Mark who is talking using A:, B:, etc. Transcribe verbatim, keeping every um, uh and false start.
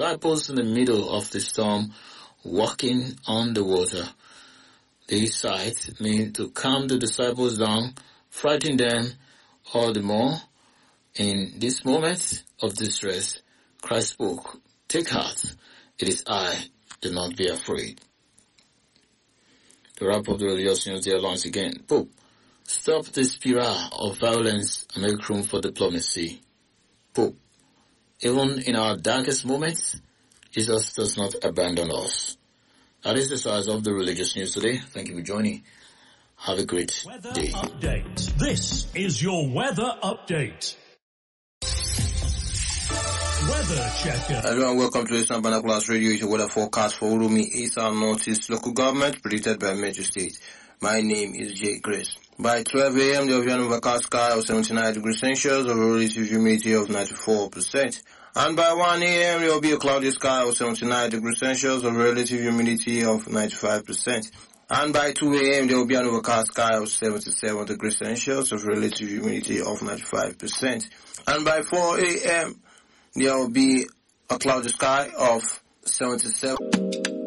A: disciples in the middle of the storm, walking on the water. These sights mean to calm the disciples down, frighten them all the more. In this moment of distress, Christ spoke, "Take heart, it is I, do not be afraid." To wrap up the religious news there once again, Pope, stop the spiral of violence and make room for diplomacy. Pope, even in our darkest moments, Jesus does not abandon us. That is the size of the religious news today. Thank you for joining. Have a great
B: Weather
A: day.
B: update. This is your weather update. Weather checker.
C: Hello and welcome to Eastern Binoculars Radio. It's a weather forecast for Urumi, Eastern Northeast Local Government, predicted by Major State. My name is Jay Grace. By twelve a.m., the Ovian overcast sky of seventy-nine degrees Celsius, of a relative humidity of ninety-four percent. And by one a.m., there will be a cloudy sky of seventy-nine degrees Celsius, of a relative humidity of ninety-five percent. And by two a.m., there will be an overcast sky of seventy-seven degrees Celsius, of a relative humidity of ninety-five percent. And by four a.m., there will be a cloudy sky of seventy-seven.